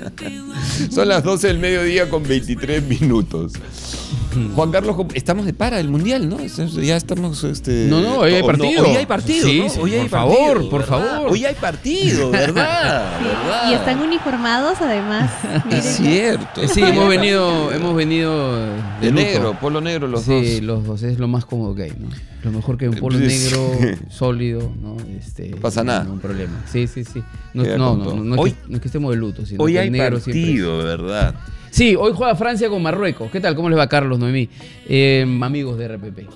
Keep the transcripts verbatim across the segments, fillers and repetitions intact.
Son las doce del mediodía con veintitrés minutos. Juan Carlos, estamos de para el Mundial, ¿no? Ya estamos... Este, no, no, hoy hay partido. No, hoy hay partido, sí, ¿no? sí, Hoy por hay favor, partido, por ¿verdad? favor. Hoy hay partido, ¿verdad? Sí, ¿verdad? y están uniformados además. Es cierto. Sí, hemos venido, hemos venido de, De luto. negro, polo negro los sí, dos. los dos es lo más cómodo que hay, ¿no? Lo mejor que un polo Sí. negro sólido, ¿no? Este, No pasa nada. No, un problema. Sí, sí, sí. No, Queda no, con no, todo. no, no, es Hoy- que, no es que estemos de luto, sino Hoy que hay el negro siempre es- partido, ¿verdad? Sí, hoy juega Francia con Marruecos. ¿Qué tal? ¿Cómo les va, Carlos, Noemí? Eh, amigos de R P P.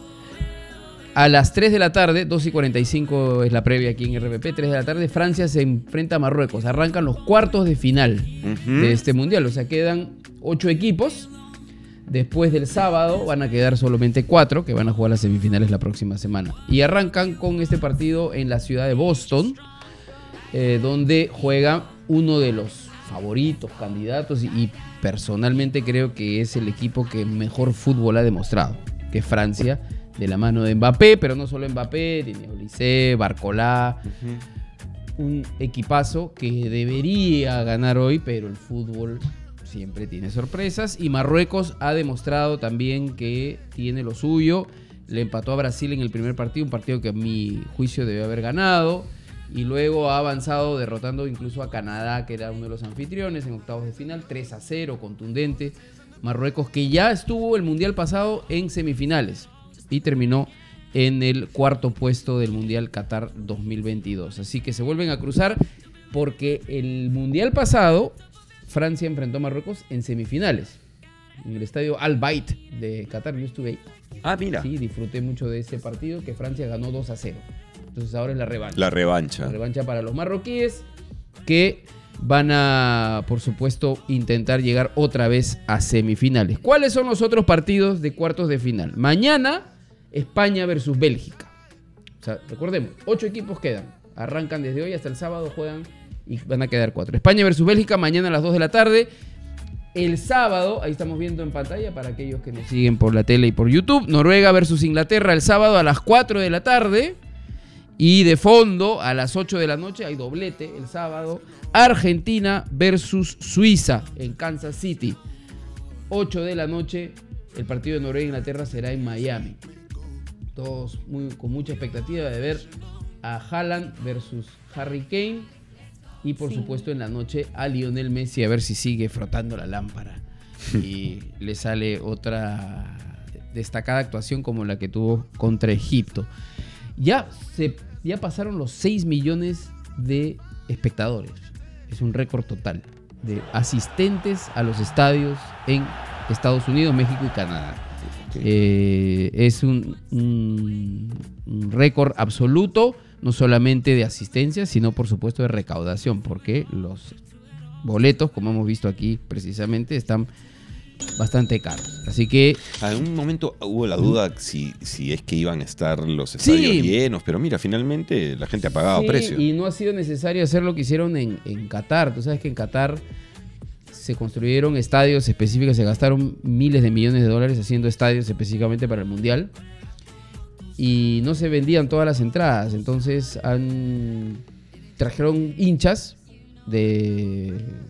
A las tres de la tarde, dos y cuarenta y cinco es la previa aquí en R P P, tres de la tarde, Francia se enfrenta a Marruecos. Arrancan los cuartos de final Ujú. de este mundial. O sea, quedan ocho equipos. Después del sábado van a quedar solamente cuatro que van a jugar las semifinales la próxima semana. Y arrancan con este partido en la ciudad de Boston, eh, donde juega uno de los favoritos, candidatos, y, y personalmente creo que es el equipo que mejor fútbol ha demostrado, que es Francia, de la mano de Mbappé, pero no solo Mbappé, tiene Olise, Barcolá, un equipazo que debería ganar hoy, pero el fútbol siempre tiene sorpresas, y Marruecos ha demostrado también que tiene lo suyo. Le empató a Brasil en el primer partido, un partido que a mi juicio debió haber ganado, y luego ha avanzado derrotando incluso a Canadá, que era uno de los anfitriones, en octavos de final, tres a cero, contundente. Marruecos, que ya estuvo el Mundial pasado en semifinales y terminó en el cuarto puesto del Mundial Qatar dos mil veintidós. Así que se vuelven a cruzar, porque el Mundial pasado Francia enfrentó a Marruecos en semifinales, en el estadio Al Bayt de Qatar. Yo estuve ahí. Ah, mira. Sí, disfruté mucho de ese partido, que Francia ganó dos a cero. Entonces ahora es la revancha. La revancha. La revancha para los marroquíes, que van a, por supuesto, intentar llegar otra vez a semifinales. ¿Cuáles son los otros partidos de cuartos de final? Mañana, España versus Bélgica. O sea, recordemos, ocho equipos quedan. Arrancan desde hoy hasta el sábado, juegan y van a quedar cuatro. España versus Bélgica, mañana a las dos de la tarde. El sábado, ahí estamos viendo en pantalla para aquellos que nos siguen por la tele y por YouTube, Noruega versus Inglaterra el sábado a las cuatro de la tarde. Y de fondo, a las ocho de la noche, hay doblete el sábado, Argentina versus Suiza en Kansas City. ocho de la noche, el partido de Noruega e Inglaterra será en Miami. Todos muy, con mucha expectativa de ver a Haaland versus Harry Kane. Y por Sí. supuesto en la noche a Lionel Messi, a ver si sigue frotando la lámpara y le sale otra destacada actuación como la que tuvo contra Egipto. Ya, se, ya pasaron los seis millones de espectadores. Es un récord total de asistentes a los estadios en Estados Unidos, México y Canadá. Sí. Eh, es un, un, un récord absoluto, no solamente de asistencia, sino por supuesto de recaudación, porque los boletos, como hemos visto aquí precisamente, están bastante caros. Así que En un momento hubo la duda si, si es que iban a estar los estadios Sí. llenos, pero mira, finalmente la gente ha pagado sí, precio. y no ha sido necesario hacer lo que hicieron en, en Qatar. Tú sabes que en Qatar se construyeron estadios específicos, se gastaron miles de millones de dólares haciendo estadios específicamente para el Mundial, y no se vendían todas las entradas. Entonces han trajeron hinchas de